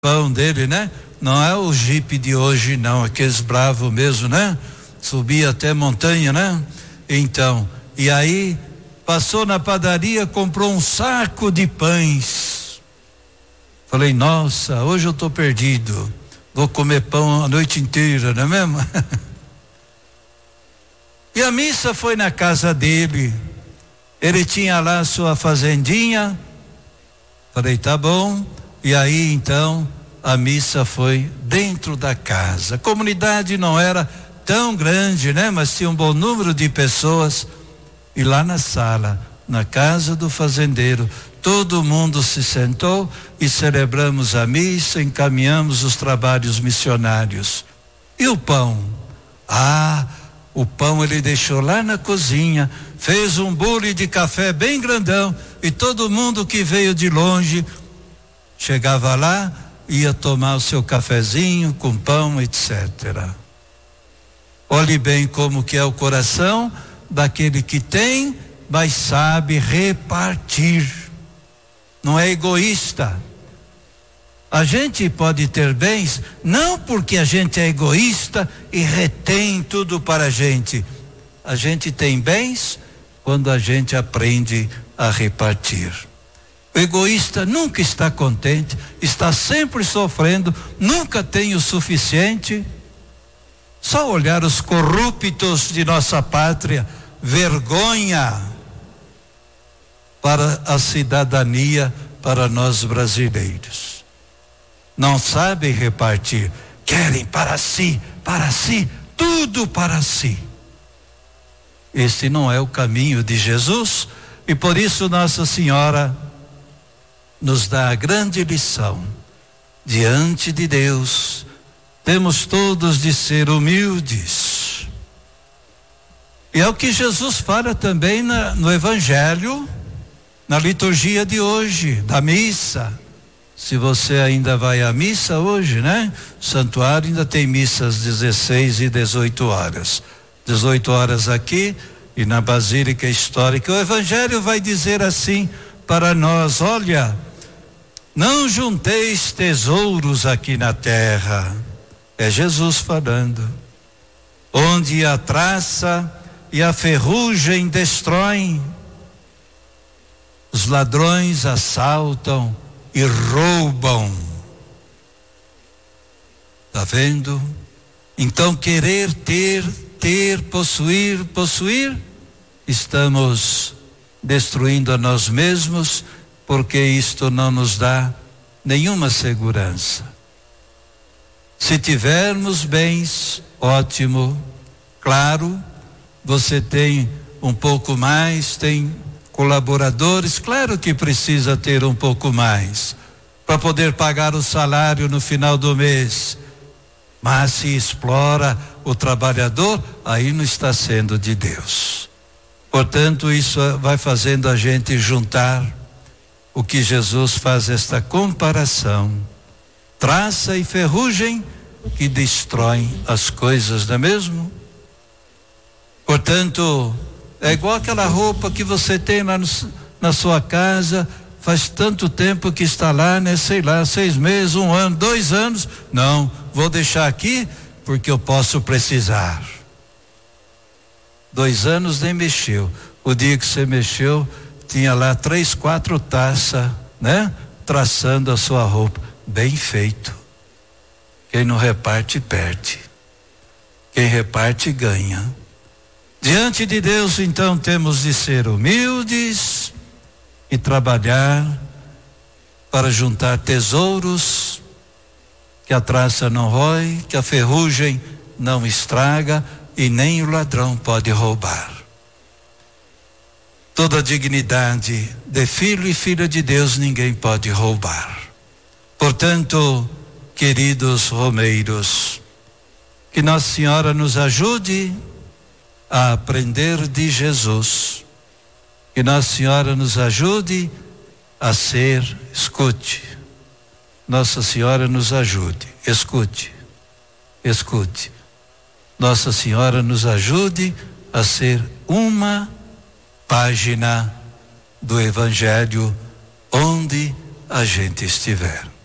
pão dele, né? Não é o jipe de hoje, não, aqueles bravos mesmo, né? Subia até montanha, né? Então, e aí passou na padaria, comprou um saco de pães. Falei, nossa, hoje eu tô perdido. Vou comer pão a noite inteira, não é mesmo? E a missa foi na casa dele. Ele tinha lá a sua fazendinha. Falei, tá bom. E aí então a missa foi dentro da casa. A comunidade não era tão grande, né? Mas tinha um bom número de pessoas. E lá na sala, na casa do fazendeiro, todo mundo se sentou e celebramos a missa, encaminhamos os trabalhos missionários. E o pão? O pão ele deixou lá na cozinha, fez um bule de café bem grandão e todo mundo que veio de longe chegava lá, ia tomar o seu cafezinho com pão, etc. Olhe bem como que é o coração daquele que tem, mas sabe repartir. Não é egoísta. A gente pode ter bens não porque a gente é egoísta e retém tudo para a gente. A gente tem bens quando a gente aprende a repartir. O egoísta nunca está contente, está sempre sofrendo, nunca tem o suficiente. Só olhar os corruptos de nossa pátria, vergonha para a cidadania, para nós brasileiros. Não sabem repartir, querem para si, tudo para si. Este não é o caminho de Jesus e por isso Nossa Senhora nos dá a grande lição. Diante de Deus, temos todos de ser humildes. E é o que Jesus fala também no Evangelho, na liturgia de hoje, da missa. Se você ainda vai à missa hoje, né? O santuário ainda tem missas 16 e 18 horas. 18 horas aqui e na Basílica Histórica. O Evangelho vai dizer assim para nós: olha, não junteis tesouros aqui na terra. É Jesus falando. Onde a traça e a ferrugem destroem, os ladrões assaltam e roubam. Tá vendo? Então querer ter, possuir, estamos destruindo a nós mesmos, porque isto não nos dá nenhuma segurança. Se tivermos bens, ótimo. Claro, você tem um pouco mais, tem colaboradores, claro que precisa ter um pouco mais para poder pagar o salário no final do mês. Mas se explora o trabalhador, aí não está sendo de Deus. Portanto, isso vai fazendo a gente juntar o que Jesus faz esta comparação. Traça e ferrugem que destroem as coisas, não é mesmo? Portanto, é igual aquela roupa que você tem lá na sua casa, faz tanto tempo que está lá, né? Sei lá, 6 meses, 1 ano, 2 anos. Não, vou deixar aqui porque eu posso precisar. 2 anos nem mexeu. O dia que você mexeu, tinha lá 3, 4 taças, né? Traçando a sua roupa. Bem feito. Quem não reparte, perde. Quem reparte, ganha. Diante de Deus, então, temos de ser humildes e trabalhar para juntar tesouros que a traça não rói, que a ferrugem não estraga e nem o ladrão pode roubar. Toda a dignidade de filho e filha de Deus ninguém pode roubar. Portanto, queridos romeiros, que Nossa Senhora nos ajude a aprender de Jesus. Que Nossa Senhora nos ajude a ser, escute. Nossa Senhora nos ajude, escute. Nossa Senhora nos ajude a ser uma página do Evangelho onde a gente estiver.